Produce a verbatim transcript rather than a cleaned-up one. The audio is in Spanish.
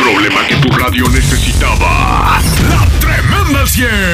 problema que tu radio necesitaba. La Tremenda cien.